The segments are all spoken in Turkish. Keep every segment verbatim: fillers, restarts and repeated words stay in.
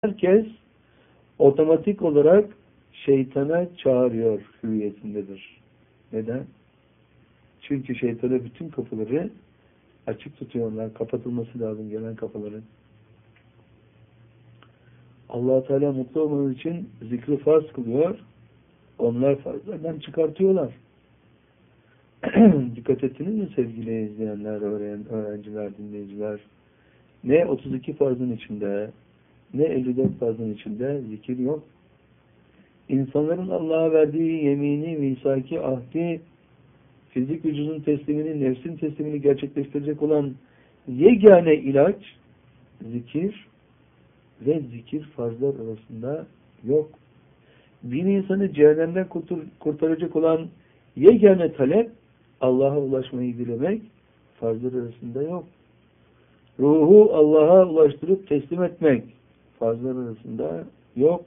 herkes otomatik olarak şeytana çağırıyor hüviyetindedir. Neden? Çünkü şeytana bütün kapıları açık tutuyorlar. Kapatılması lazım gelen kapıların. Allah Teala mutlu olmanız için zikri farz kılıyor. Onlar farzlardan çıkartıyorlar. Dikkat ettiniz mi sevgili izleyenler, öğren, öğrenciler, dinleyiciler? Ne otuz iki farzın içinde, ne elli dört farzın içinde zikir yok. İnsanların Allah'a verdiği yemini, misaki, ahdi, fizik vücudun teslimini, nefsin teslimini gerçekleştirecek olan yegane ilaç, zikir ve zikir farzlar arasında yok. Bir insanı cehennemden kurtar kurtaracak olan yegane talep, Allah'a ulaşmayı dilemek, farzlar arasında yok. Ruhu Allah'a ulaştırıp teslim etmek, farzlar arasında yok.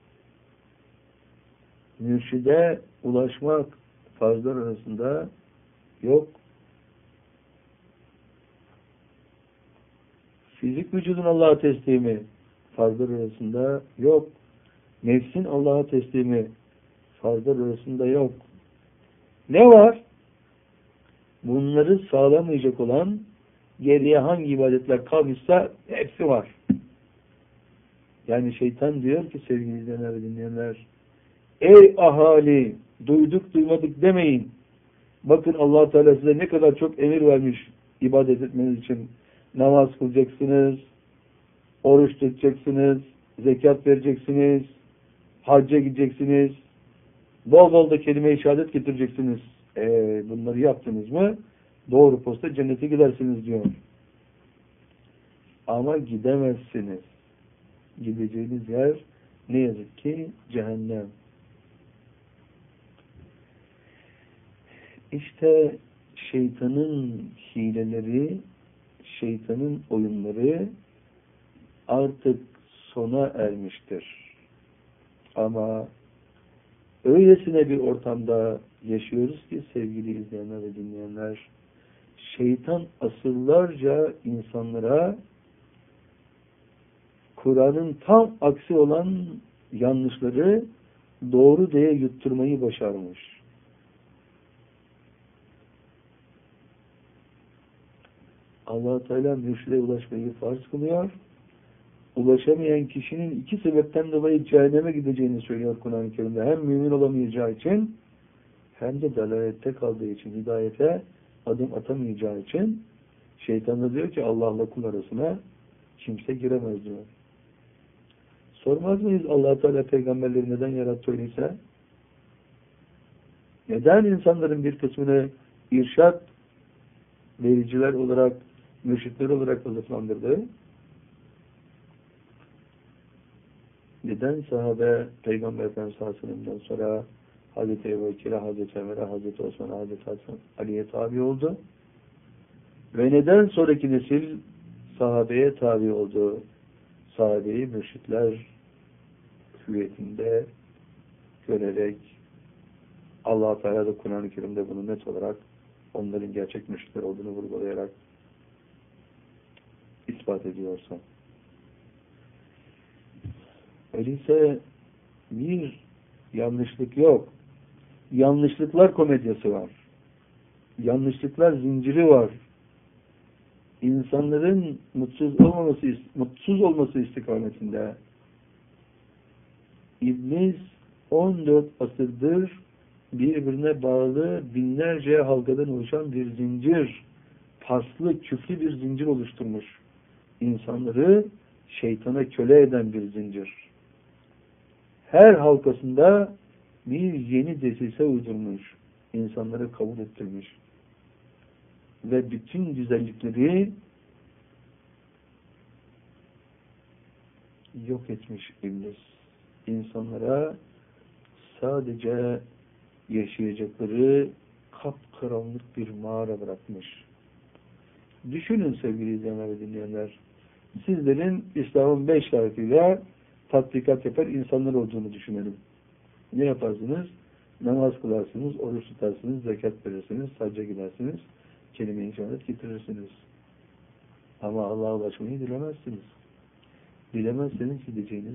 Mürşide ulaşmak, farzlar arasında yok. Fizik vücudun Allah'a teslimi, farzlar arasında yok. Nefsin Allah'a teslimi, farzlar arasında yok. Ne var? Bunları sağlamayacak olan, geriye hangi ibadetler kalmışsa hepsi var. Yani şeytan diyor ki sevgili izleyenler ve dinleyenler, ey ahali, duyduk duymadık demeyin. Bakın Allah Teala size ne kadar çok emir vermiş ibadet etmeniz için. Namaz kılacaksınız, oruç tutacaksınız, zekat vereceksiniz, hacca gideceksiniz, bol bol da kelime-i şehadet getireceksiniz. Ee, bunları yaptınız mı doğru posta cennete gidersiniz diyor. Ama gidemezsiniz. Gideceğiniz yer ne yazık ki cehennem. İşte şeytanın hileleri, şeytanın oyunları artık sona ermiştir. Ama öylesine bir ortamda yaşıyoruz ki sevgili izleyenler ve dinleyenler, şeytan asırlarca insanlara Kur'an'ın tam aksi olan yanlışları doğru diye yutturmayı başarmış. Allah Teala mürşide ulaşmayı farz kılıyor. Ulaşamayan kişinin iki sebepten dolayı cehenneme gideceğini söylüyor Kur'an-ı Kerim'de. Hem mümin olamayacağı için hem de dalalette kaldığı için, hidayete adım atamayacağı için şeytan da diyor ki Allah'la kul arasına kimse giremez diyor. Sormaz mıyız Allah Teala peygamberleri neden yarattı öyleyse? Neden insanların bir kısmını irşat vericiler olarak, mürşitler olarak vaziflandırdı? Neden sahabe Peygamber Efendimiz Aleyhisselam'dan sonra Hazreti Ebu Bekir'e, Hazreti Ömer'e, Hazreti Osman'a, Hazreti Hasan, Ali'ye tabi oldu? Ve neden sonraki nesil sahabeye tabi oldu? Sahabeyi mürşitler hüviyetinde görerek Allah-u Teala da Kur'an-ı Kerim'de bunu net olarak onların gerçek mürşitler olduğunu vurgulayarak ispat ediyorsa. Öyleyse bir yanlışlık yok. Yanlışlıklar komedyası var. Yanlışlıklar zinciri var. İnsanların mutsuz olmaması, mutsuz olması istikametinde İblis on dört asırdır birbirine bağlı binlerce halkadan oluşan bir zincir, paslı, küflü bir zincir oluşturmuş. İnsanları şeytana köle eden bir zincir. Her halkasında bir yeni desise uydurmuş. İnsanları kabul ettirmiş. Ve bütün güzellikleri yok etmiş İblis. İnsanlara sadece yaşayacakları kapkaranlık bir mağara bırakmış. Düşünün sevgili izleyenler ve dinleyenler. Sizlerin İslam'ın beş şartıyla tatbikat yapar insanlar olduğunu düşünelim. Ne yaparsınız? Namaz kılarsınız, oruç tutarsınız, zekat verirsiniz, hacca gidersiniz, kelime-i şehadet getirirsiniz. Ama Allah'a ulaşmayı dilemezsiniz. Bilemezseniz gideceğiniz